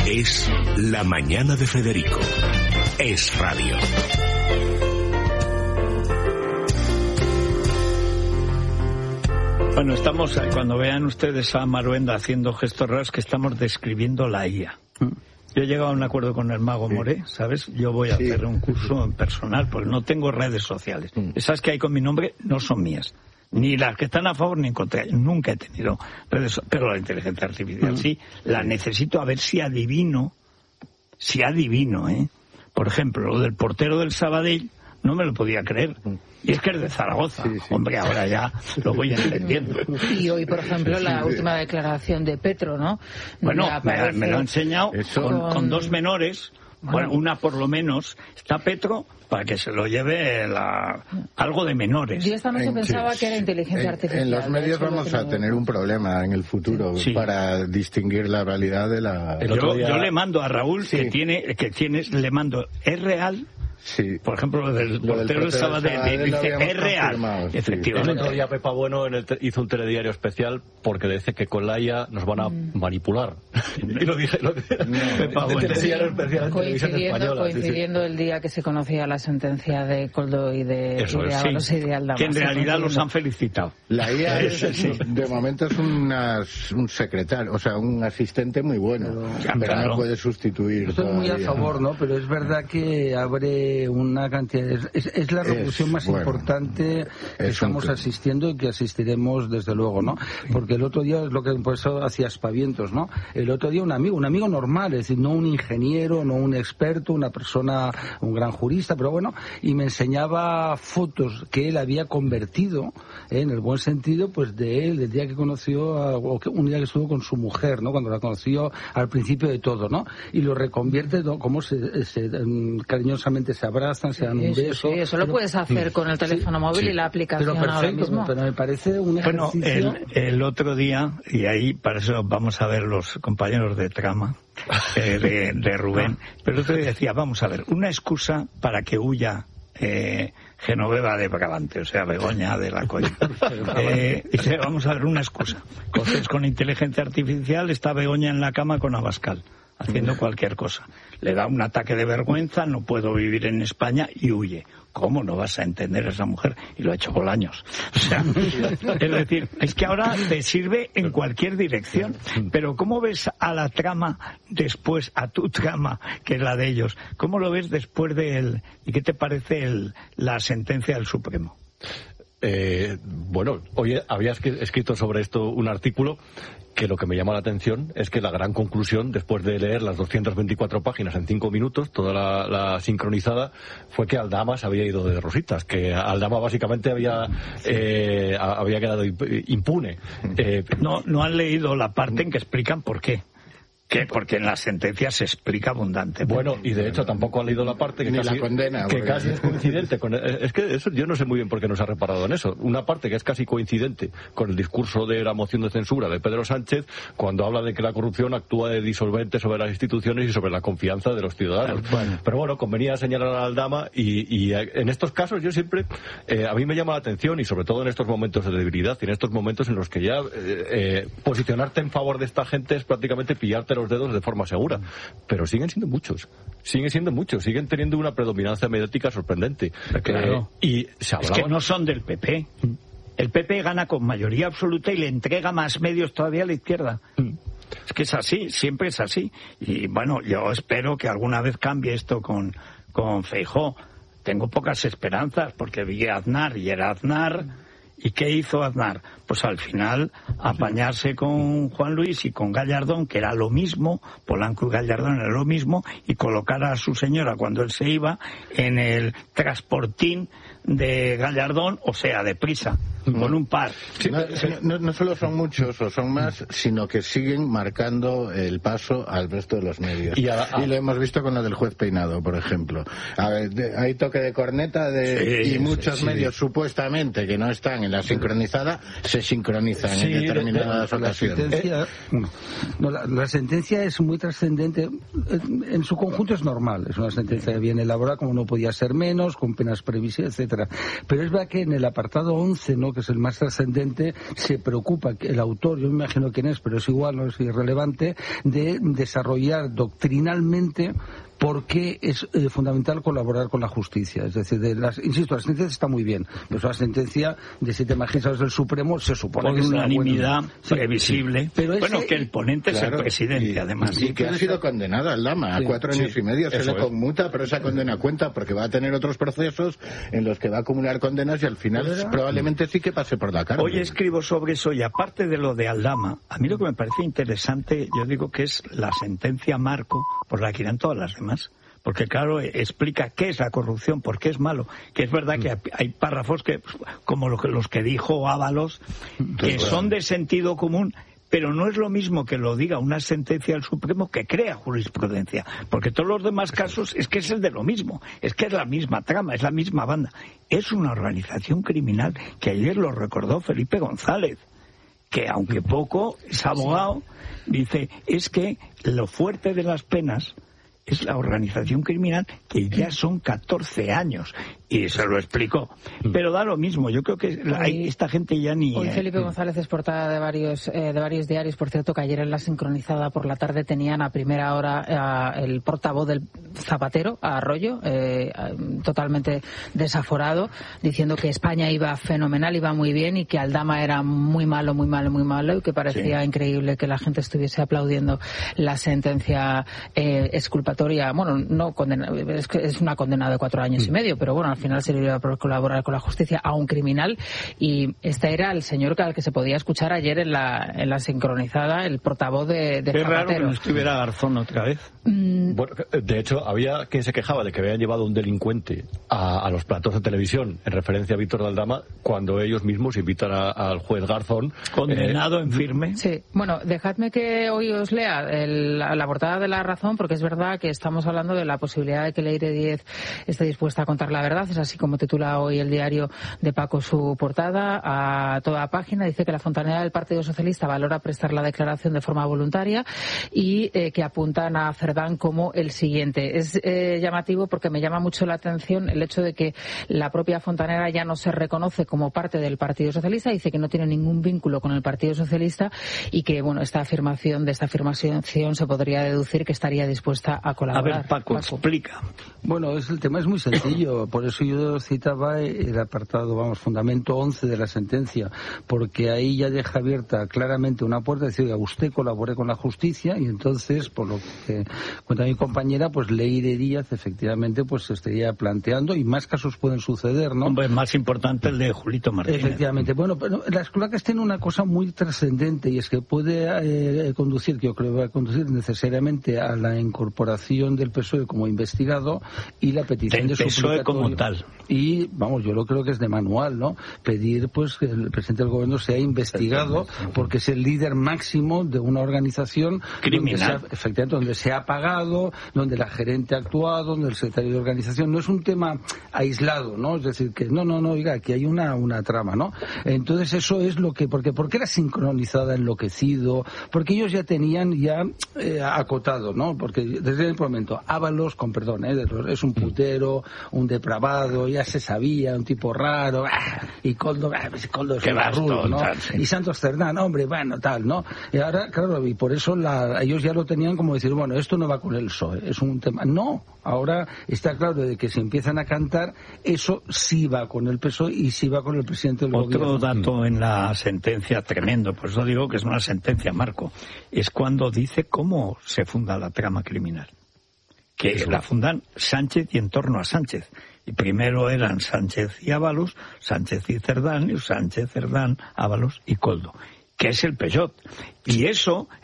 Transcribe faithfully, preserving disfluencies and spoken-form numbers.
Es La Mañana de Federico. Es radio. Bueno, estamos, cuando vean ustedes a Maruenda haciendo gestos raros, que estamos describiendo la I A. Yo he llegado a un acuerdo con el mago Moré, ¿sabes? Yo voy a sí. hacer un curso en personal, porque no tengo redes sociales. Esas que hay con mi nombre no son mías. Ni las que están a favor ni en contra. Nunca he tenido redes sociales, pero la inteligencia artificial sí. La necesito a ver si adivino, si adivino, ¿eh? Por ejemplo, lo del portero del Sabadell, no me lo podía creer. Y es que es de Zaragoza. Sí, sí. Hombre, ahora ya lo voy entendiendo. Y hoy, por ejemplo, la última declaración de Petro, ¿no? Bueno, me, me lo ha enseñado con, con dos menores. Bueno, una por lo menos. Está Petro para que se lo lleve la, algo de menores. Yo esta noche en, pensaba sí, que era inteligencia en, artificial. En los medios vamos a tener un problema en el futuro sí. para distinguir la realidad de la... Yo, día... yo le mando a Raúl sí. que tiene, que tienes, le mando, ¿es real? Sí. Por ejemplo, lo del lo portero del Sabadell dice, es real. Sí. Efectivamente. El otro día Pepa Bueno en el te- hizo un telediario especial porque dice que con la I A nos van a mm. manipular. Y lo dije, lo dije. No. Pepa Bueno. Especial coincidiendo coincidiendo sí, sí. el día que se conocía la sentencia de Coldo y de, Eso y de es, Ábalos sí. y de Aldama. Que en realidad los han felicitado. La I A es, sí. de momento es una, un secretario, o sea, un asistente muy bueno, pero, pero claro. no puede sustituir. Estoy muy a favor, ¿no? Pero es verdad que abre una cantidad... Es, es, es la revolución es, más bueno, importante que estamos un... asistiendo y que asistiremos desde luego, ¿no? Porque el otro día es lo que por eso hacía aspavientos, ¿no? El otro día un amigo, un amigo normal, es decir, no un ingeniero, no un experto, una persona, un gran jurista, pero bueno, y me enseñaba fotos que él había convertido, ¿eh? en el buen sentido, pues de él, del día que conoció, a, o que, un día que estuvo con su mujer, ¿no? Cuando la conoció al principio de todo, ¿no? Y lo reconvierte, ¿no? Como se, se um, cariñosamente se abrazan, se dan un beso. Sí, eso lo pero, puedes hacer con el teléfono sí, móvil sí, y la aplicación pero perfecto, ahora mismo. Pero me parece un ejercicio... Bueno, el, el otro día, y ahí para eso vamos a ver los compañeros de trama, eh, de, de Rubén, pero el otro día decía, vamos a ver, una excusa para que huya eh, Genoveva de Brabante, o sea, Begoña de la Colla. Eh, dice, vamos a ver, una excusa. Entonces, con inteligencia artificial está Begoña en la cama con Abascal, haciendo cualquier cosa. Le da un ataque de vergüenza, no puedo vivir en España, y huye. ¿Cómo no vas a entender a esa mujer? Y lo ha hecho Bolaños. O sea, es decir, es que ahora te sirve en cualquier dirección. Pero ¿cómo ves a la trama después, a tu trama, que es la de ellos? ¿Cómo lo ves después de él? ¿Y qué te parece el, la sentencia del Supremo? Eh, bueno, hoy había escrito sobre esto un artículo que lo que me llama la atención es que la gran conclusión, después de leer las doscientas veinticuatro páginas en cinco minutos, toda la, la sincronizada, fue que Aldama se había ido de rositas, que Aldama básicamente había eh, había quedado impune. Eh, no, no han leído la parte en que explican por qué. ¿Qué? Porque en la sentencia se explica abundantemente. Bueno, y de hecho tampoco ha leído la parte que, Ni casi, la condena, que casi es coincidente con... Es que eso yo no sé muy bien por qué no se ha reparado en eso. Una parte que es casi coincidente con el discurso de la moción de censura de Pedro Sánchez, cuando habla de que la corrupción actúa de disolvente sobre las instituciones y sobre la confianza de los ciudadanos. Bueno. Pero bueno, convenía señalar a Aldama y, y en estos casos yo siempre... Eh, a mí me llama la atención, y sobre todo en estos momentos de debilidad y en estos momentos en los que ya eh, eh, posicionarte en favor de esta gente es prácticamente pillarte los dedos de forma segura, pero siguen siendo muchos, siguen siendo muchos, siguen teniendo una predominancia mediática sorprendente. Claro. Eh, y se es que no son del P P. El P P gana con mayoría absoluta y le entrega más medios todavía a la izquierda. Es que es así, siempre es así. Y bueno, yo espero que alguna vez cambie esto con, con Feijóo. Tengo pocas esperanzas porque vi a Aznar y era Aznar. ¿Y qué hizo Aznar? Pues al final apañarse con Juan Luis y con Gallardón, que era lo mismo, Polanco y Gallardón era lo mismo, y colocar a su señora cuando él se iba en el transportín de Gallardón, o sea, deprisa, con un par. Sí, no, no, no solo son muchos o son más, sino que siguen marcando el paso al resto de los medios. Y, a, a... y lo hemos visto con lo del juez Peinado, por ejemplo. A ver, de, hay toque de corneta de, sí, y muchos sí, medios sí. supuestamente que no están en la sincronizada, se sincronizan sí, en determinadas la, ocasiones. La sentencia, no, la, la sentencia es muy trascendente. En, en su conjunto es normal. Es una sentencia bien elaborada, como no podía ser menos, con penas previsibles, etcétera. etcétera. Pero es verdad que en el apartado once, ¿no?, que es el más trascendente, se preocupa que el autor, yo me imagino quién es, pero es igual, no es irrelevante, de desarrollar doctrinalmente por qué es eh, fundamental colaborar con la justicia. Es decir, de las, insisto, la sentencia está muy bien, pero es una sentencia de siete magistrados del Supremo, se supone por que es una unanimidad buena... previsible. Sí, pero bueno, ese... que el ponente claro, es el presidente, y, además. Y que ha sido condenada Aldama a sí, cuatro años sí, y medio, se le conmuta, pero esa condena cuenta porque va a tener otros procesos en los que va a acumular condenas y al final era... probablemente sí que pase por la cárcel. Hoy escribo sobre eso y aparte de lo de Aldama, a mí lo que me parece interesante, yo digo que es la sentencia marco por la que irán todas las demás. Porque, claro, explica qué es la corrupción, por qué es malo. Que es verdad que hay párrafos que, como los que dijo Ábalos, que son de sentido común, pero no es lo mismo que lo diga una sentencia del Supremo que crea jurisprudencia. Porque todos los demás casos es que es el de lo mismo. Es que es la misma trama, es la misma banda. Es una organización criminal que ayer lo recordó Felipe González, que aunque poco es abogado, dice, es que lo fuerte de las penas es la organización criminal, que ya son catorce años. Y se lo explicó. Pero da lo mismo. Yo creo que hoy, esta gente ya ni... Hoy Felipe González es portada de varios eh, de varios diarios. Por cierto, que ayer en la sincronizada por la tarde tenían a primera hora eh, el portavoz del Zapatero, a Arroyo, eh, totalmente desaforado, diciendo que España iba fenomenal, iba muy bien, y que Aldama era muy malo, muy malo, muy malo, y que parecía sí. increíble que la gente estuviese aplaudiendo la sentencia eh, exculpatoria. Bueno, no condena, es, es una condena de cuatro años mm. y medio, pero bueno, al final serviría por colaborar con la justicia a un criminal. Y este era el señor al que se podía escuchar ayer en la, en la sincronizada, el portavoz de, de Qué Zapatero. Raro que no estuviera Garzón otra vez. Mm. Bueno, de hecho, había quien se quejaba de que habían llevado un delincuente a, a los platos de televisión en referencia a Víctor de Aldama, cuando ellos mismos invitan a, al juez Garzón. Condenado eh, en firme. Sí, bueno, dejadme que hoy os lea el, la, la portada de La Razón, porque es verdad que estamos hablando de la posibilidad de que Leire Díez esté dispuesta a contar la verdad. Es así como titula hoy el diario de Paco su portada a toda página. Dice que la fontanera del Partido Socialista valora prestar la declaración de forma voluntaria y eh, que apuntan a Cerdán como el siguiente. Es eh, llamativo porque me llama mucho la atención el hecho de que la propia fontanera ya no se reconoce como parte del Partido Socialista. Dice que no tiene ningún vínculo con el Partido Socialista y que, bueno, esta afirmación, de esta afirmación se podría deducir que estaría dispuesta a colaborar. A ver, Paco, Paco. explica. Bueno, es, el tema es muy sencillo. Por eso yo citaba el apartado, vamos, fundamento once de la sentencia, porque ahí ya deja abierta claramente una puerta, decir, oiga, usted colabore con la justicia, y entonces, por lo que cuenta mi compañera, pues Leire Díaz efectivamente pues se estaría planteando, y más casos pueden suceder, ¿no? Hombre, más importante el de Julito Martínez. Efectivamente. Bueno, pero las cloacas tienen una cosa muy trascendente, y es que puede eh, conducir, que yo creo que va a conducir necesariamente a la incorporación del P S O E como investigado y la petición del de P S O E como tal. Y, vamos, yo lo creo que es de manual, ¿no? Pedir, pues, que el presidente del gobierno sea investigado porque es el líder máximo de una organización criminal. Donde se ha, efectivamente, donde se ha pagado, donde la gerente ha actuado, donde el secretario de organización. No es un tema aislado, ¿no? Es decir, que no, no, no, oiga, aquí hay una, una trama, ¿no? Entonces eso es lo que, porque, porque era sincronizada, enloquecido, porque ellos ya tenían ya eh, acotado, ¿no? Porque desde el momento, Ábalos, con perdón, ¿eh? es un putero, un depravado, ya se sabía, un tipo raro, ¡ah! Y Coldo, ¡ah! Coldo es un barrudo, ¿no? Sí. Y Santos Cerdán, hombre, bueno, tal, ¿no? Y ahora, claro, y por eso la, ellos ya lo tenían como decir, bueno, esto no va con el P S O E, es un tema. No, ahora está claro de que se empiezan a cantar, eso sí va con el P S O E y sí va con el presidente del Otro gobierno. Otro dato en la sentencia tremendo, por eso digo que es una sentencia, Marco, es cuando dice cómo se funda la trama criminal. Que eso. La fundan Sánchez y en torno a Sánchez. Y primero eran Sánchez y Ábalos, Sánchez y Cerdán, y Sánchez, Cerdán, Ábalos y Coldo, que es el Peugeot. Y eso,